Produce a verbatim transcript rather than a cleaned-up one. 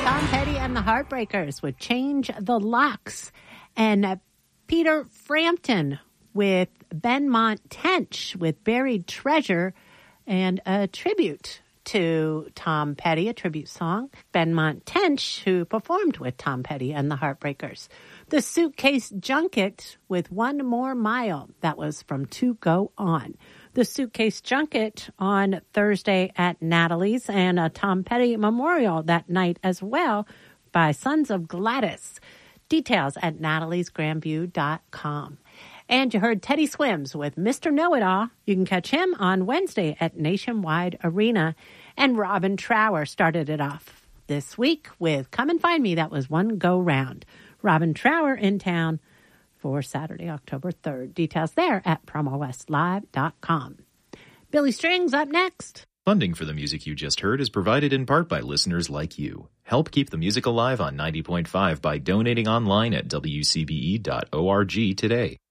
Tom Petty and the Heartbreakers with Change the Locks. And uh, Peter Frampton with Benmont Tench with Buried Treasure and a tribute to Tom Petty, a tribute song. Benmont Tench, who performed with Tom Petty and the Heartbreakers. The Suitcase Junket with One More Mile. That was from To Go On. The Suitcase Junket on Thursday at Natalie's, and a Tom Petty memorial that night as well by Sons of Gladys. Details at natalies grandview dot com. And you heard Teddy Swims with Mister Know-It-All. You can catch him on Wednesday at Nationwide Arena. And Robin Trower started it off this week with Come and Find Me. That was One Go Round. Robin Trower in town for Saturday, October third. Details there at promo west live dot com. Billy Strings up next. Funding for the music you just heard is provided in part by listeners like you. Help keep the music alive on ninety point five by donating online at w c b e dot org today.